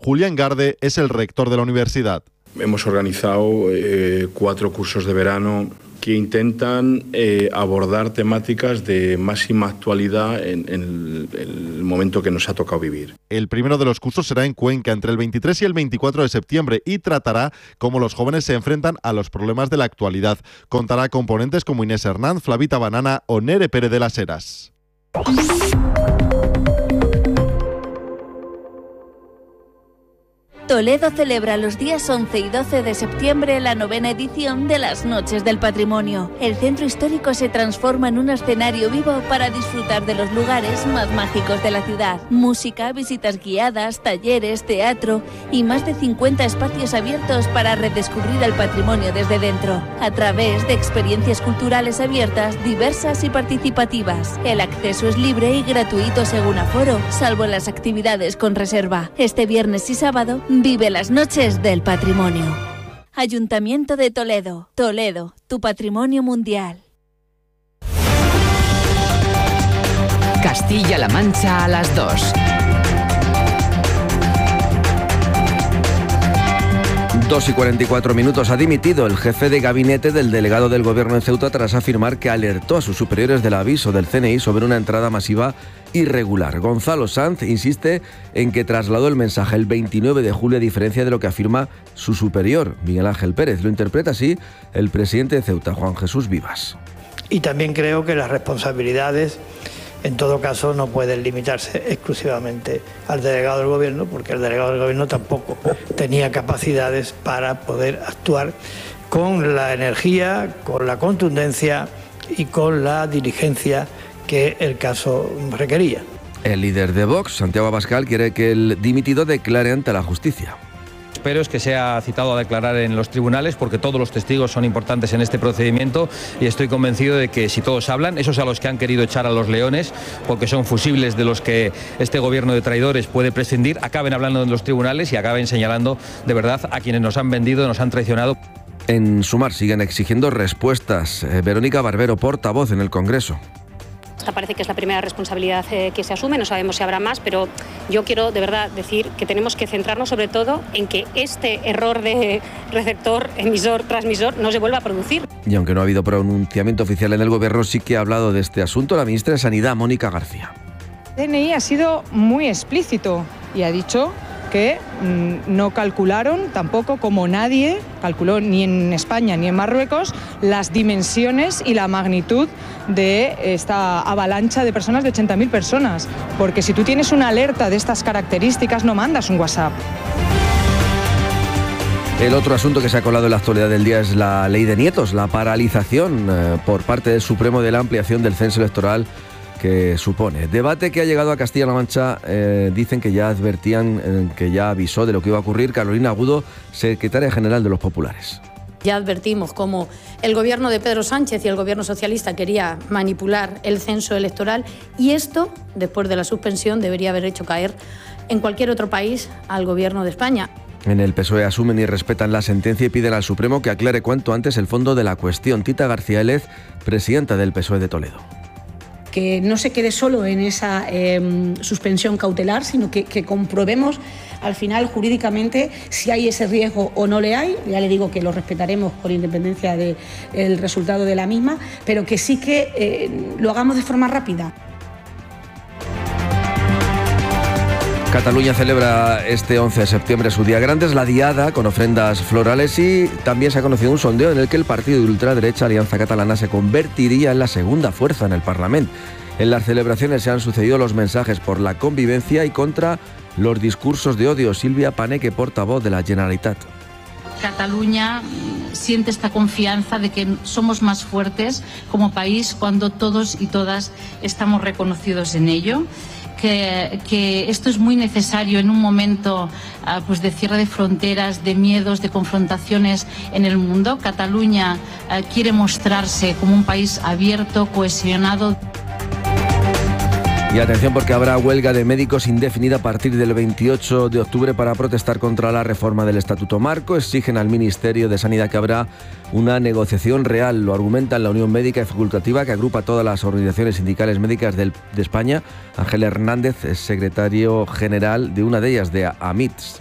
Julián Garde es el rector de la universidad. Hemos organizado 4 cursos de verano que intentan abordar temáticas de máxima actualidad en el momento que nos ha tocado vivir. El primero de los cursos será en Cuenca entre el 23 y el 24 de septiembre y tratará cómo los jóvenes se enfrentan a los problemas de la actualidad. Contará con ponentes como Inés Hernández, Flavita Banana o Nere Pérez de las Heras. Toledo celebra los días 11 y 12 de septiembre la 9ª edición de las Noches del Patrimonio. El centro histórico se transforma en un escenario vivo para disfrutar de los lugares más mágicos de la ciudad. Música, visitas guiadas, talleres, teatro y más de 50 espacios abiertos para redescubrir el patrimonio desde dentro, a través de experiencias culturales abiertas, diversas y participativas. El acceso es libre y gratuito según aforo, salvo las actividades con reserva. Este viernes y sábado vive las Noches del Patrimonio. Ayuntamiento de Toledo. Toledo, tu patrimonio mundial. Castilla-La Mancha a las 2. 2:44. Ha dimitido el jefe de gabinete del delegado del gobierno en Ceuta tras afirmar que alertó a sus superiores del aviso del CNI sobre una entrada masiva irregular. Gonzalo Sanz insiste en que trasladó el mensaje el 29 de julio a diferencia de lo que afirma su superior, Miguel Ángel Pérez. Lo interpreta así el presidente de Ceuta, Juan Jesús Vivas. Y también creo que las responsabilidades, en todo caso, no pueden limitarse exclusivamente al delegado del gobierno, porque el delegado del gobierno tampoco tenía capacidades para poder actuar con la energía, con la contundencia y con la diligencia que el caso requería. El líder de Vox, Santiago Abascal, quiere que el dimitido declare ante la justicia. Espero es que sea citado a declarar en los tribunales porque todos los testigos son importantes en este procedimiento y estoy convencido de que si todos hablan, esos a los que han querido echar a los leones porque son fusibles de los que este gobierno de traidores puede prescindir, acaben hablando en los tribunales y acaben señalando de verdad a quienes nos han vendido, nos han traicionado. En Sumar siguen exigiendo respuestas. Verónica Barbero, portavoz en el Congreso. Esta parece que es la primera responsabilidad que se asume, no sabemos si habrá más, pero yo quiero de verdad decir que tenemos que centrarnos sobre todo en que este error de receptor, emisor, transmisor no se vuelva a producir. Y aunque no ha habido pronunciamiento oficial en el gobierno, sí que ha hablado de este asunto la ministra de Sanidad, Mónica García. El CNI ha sido muy explícito y ha dicho que no calcularon tampoco, como nadie calculó ni en España ni en Marruecos, las dimensiones y la magnitud de esta avalancha de personas, de 80.000 personas. Porque si tú tienes una alerta de estas características, no mandas un WhatsApp. El otro asunto que se ha colado en la actualidad del día es la ley de nietos, la paralización por parte del Supremo de la ampliación del censo electoral que supone. Debate que ha llegado a Castilla-La Mancha, dicen que ya advertían, que ya avisó de lo que iba a ocurrir Carolina Agudo, secretaria general de los populares. Ya advertimos cómo el gobierno de Pedro Sánchez y el gobierno socialista quería manipular el censo electoral y esto, después de la suspensión, debería haber hecho caer en cualquier otro país al gobierno de España. En el PSOE asumen y respetan la sentencia y piden al Supremo que aclare cuanto antes el fondo de la cuestión. Tita García Élez, presidenta del PSOE de Toledo. Que no se quede solo en esa suspensión cautelar, sino que comprobemos al final jurídicamente si hay ese riesgo o no le hay. Ya le digo que lo respetaremos por independencia del resultado de la misma, pero que sí que lo hagamos de forma rápida. Cataluña celebra este 11 de septiembre su día grande, es la diada con ofrendas florales y también se ha conocido un sondeo en el que el partido de ultraderecha Alianza Catalana se convertiría en la segunda fuerza en el Parlamento. En las celebraciones se han sucedido los mensajes por la convivencia y contra los discursos de odio. Silvia Paneque, portavoz de la Generalitat. Cataluña siente esta confianza de que somos más fuertes como país cuando todos y todas estamos reconocidos en ello. Que esto es muy necesario en un momento pues de cierre de fronteras, de miedos, de confrontaciones en el mundo. Cataluña quiere mostrarse como un país abierto, cohesionado. Y atención porque habrá huelga de médicos indefinida a partir del 28 de octubre para protestar contra la reforma del Estatuto Marco. Exigen al Ministerio de Sanidad que habrá una negociación real. Lo argumentan la Unión Médica y Facultativa, que agrupa todas las organizaciones sindicales médicas de España. Ángel Hernández es secretario general de una de ellas, de AMITS.